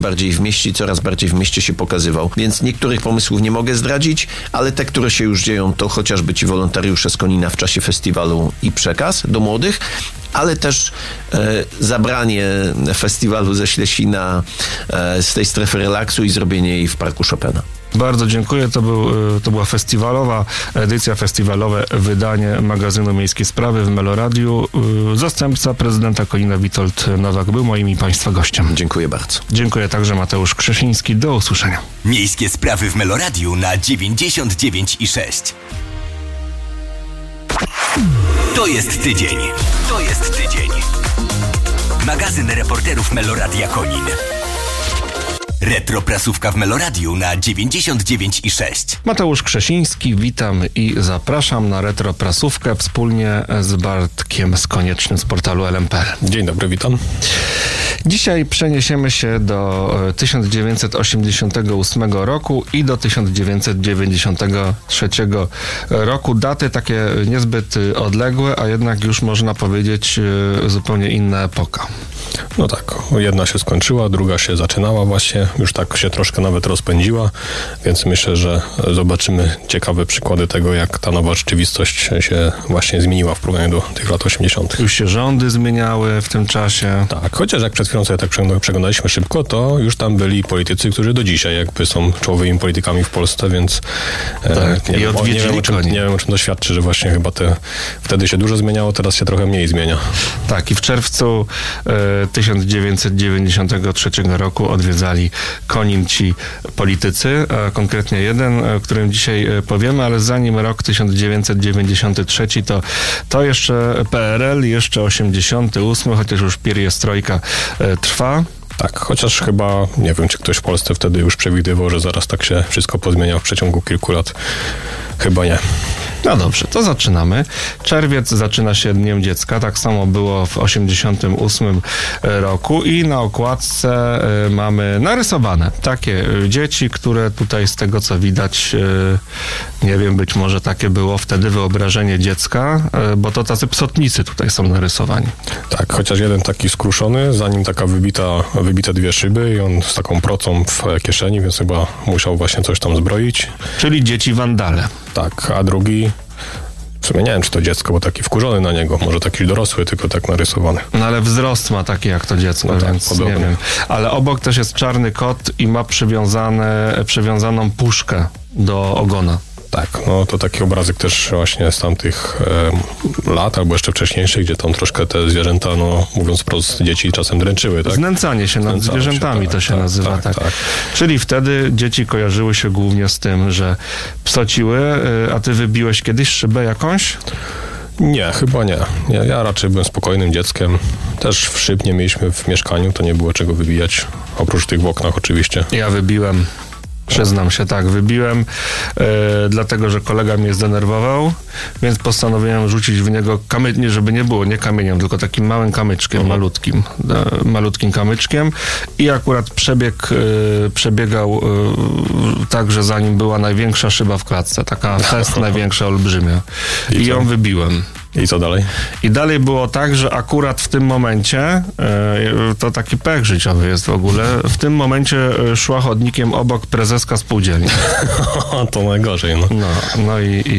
bardziej w mieście, coraz bardziej w mieście się pokazywał. Więc niektórych pomysłów nie mogę zdradzić, ale te, które się już dzieją, to chociażby ci wolontariusze z Konina w czasie festiwalu i przekaz do młodych, ale też zabranie festiwalu ze Ślesina z tej strefy relaksu i zrobienie jej w Parku Chopina. Bardzo dziękuję. To była festiwalowa edycja, festiwalowe wydanie magazynu Miejskie Sprawy w Meloradiu. Zastępca prezydenta Konina Witold Nowak był moim i Państwa gościem. Dziękuję bardzo. Dziękuję także Mateusz Krzesiński. Do usłyszenia. Miejskie Sprawy w Meloradiu na 99,6. To jest tydzień. To jest tydzień. Magazyn reporterów Meloradia Konin. Retroprasówka w Meloradiu na 99,6. Mateusz Krzesiński, witam i zapraszam na retroprasówkę wspólnie z Bartkiem z Koniecznym z portalu LMP. Dzień dobry, witam. Dzisiaj przeniesiemy się do 1988 roku i do 1993 roku. Daty takie niezbyt odległe, a jednak już można powiedzieć zupełnie inna epoka. No tak, jedna się skończyła, druga się zaczynała właśnie, już tak się troszkę nawet rozpędziła, więc myślę, że zobaczymy ciekawe przykłady tego, jak ta nowa rzeczywistość się właśnie zmieniła w porównaniu do tych lat 80. Już się rządy zmieniały w tym czasie. Tak, chociaż jak przed chwilą sobie tak przeglądaliśmy szybko, to już tam byli politycy, którzy do dzisiaj jakby są czołowymi politykami w Polsce, więc tak, nie wiem, o czym to świadczy, że właśnie chyba wtedy się dużo zmieniało, teraz się trochę mniej zmienia. Tak, i w czerwcu 1993 roku odwiedzali Konin ci politycy, a konkretnie jeden, o którym dzisiaj powiemy, ale zanim rok 1993 to jeszcze PRL, jeszcze 88, chociaż już pieriestrojka trwa. Tak, chociaż chyba, nie wiem, czy ktoś w Polsce wtedy już przewidywał, że zaraz tak się wszystko pozmienia w przeciągu kilku lat. Chyba nie. No dobrze, to zaczynamy. Czerwiec zaczyna się Dniem Dziecka, tak samo było w 88 roku i na okładce mamy narysowane takie dzieci, które tutaj z tego co widać, nie wiem, być może takie było wtedy wyobrażenie dziecka, bo to tacy psotnicy tutaj są narysowani. Tak, chociaż jeden taki skruszony, za nim taka wybite dwie szyby i on z taką procą w kieszeni, więc chyba musiał właśnie coś tam zbroić. Czyli dzieci wandale. Tak, a drugi, w sumie nie wiem, czy to dziecko, bo taki wkurzony na niego, może taki dorosły, tylko tak narysowany. No ale wzrost ma taki jak to dziecko, no więc tak, nie wiem. Ale obok też jest czarny kot i ma przywiązaną puszkę do ogona. Tak, no to taki obrazek też właśnie z tamtych lat, albo jeszcze wcześniejszych, gdzie tam troszkę te zwierzęta, no mówiąc wprost, dzieci czasem dręczyły, tak? Znęcanie się nad zwierzętami to się nazywa, tak. Czyli wtedy dzieci kojarzyły się głównie z tym, że psociły, a ty wybiłeś kiedyś szybę jakąś? Nie, chyba nie. Ja raczej byłem spokojnym dzieckiem. Też szyb nie mieliśmy w mieszkaniu, to nie było czego wybijać, oprócz tych w oknach oczywiście. Ja wybiłem. Przyznam się, tak, wybiłem, dlatego, że kolega mnie zdenerwował, więc postanowiłem rzucić w niego nie żeby nie było, nie kamieniem, tylko takim małym kamyczkiem, malutkim kamyczkiem i akurat przebiegał tak, że za nim była największa szyba w klatce, taka fest największa, olbrzymia. I ją wybiłem. I co dalej? I dalej było tak, że akurat w tym momencie, to taki pech życiowy jest w ogóle, w tym momencie szła chodnikiem obok prezeska spółdzielni. To najgorzej, no. No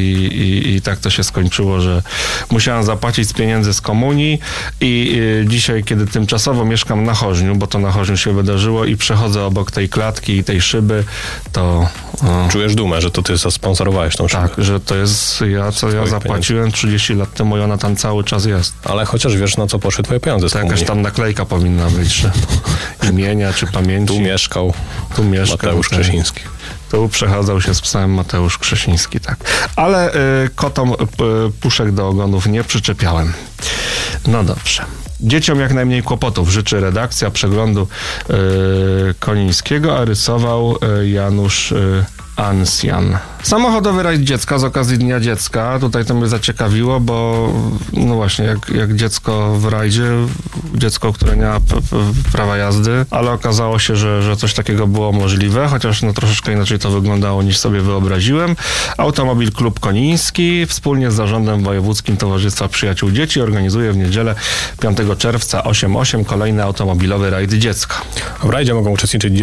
i tak to się skończyło, że musiałem zapłacić z pieniędzy z komunii i dzisiaj, kiedy tymczasowo mieszkam na Chorzniu, bo to na Chorzniu się wydarzyło i przechodzę obok tej klatki i tej szyby, to... Czujesz dumę, że to ty zasponsorowałeś tą szybę. Tak, że to jest ja zapłaciłem 30 lat temu i ona tam cały czas jest. Ale chociaż wiesz, na co poszły twoje pieniądze z komunii. Jakaś tam naklejka powinna być, że imienia czy pamięci. Tu mieszkał Mateusz Krzesiński. Tu przechadzał się z psem Mateusz Krzesiński, tak. Ale kotom puszek do ogonów nie przyczepiałem. No dobrze. Dzieciom jak najmniej kłopotów życzy redakcja przeglądu konińskiego, a rysował Janusz Ancjan. Samochodowy rajd dziecka z okazji Dnia Dziecka. Tutaj to mnie zaciekawiło, bo no właśnie, jak dziecko w rajdzie, dziecko, które nie ma prawa jazdy, ale okazało się, że coś takiego było możliwe, chociaż no troszeczkę inaczej to wyglądało niż sobie wyobraziłem. Automobil Klub Koniński wspólnie z Zarządem Wojewódzkim Towarzystwa Przyjaciół Dzieci organizuje w niedzielę 5 czerwca 8.8 kolejny automobilowy rajd dziecka. W rajdzie mogą uczestniczyć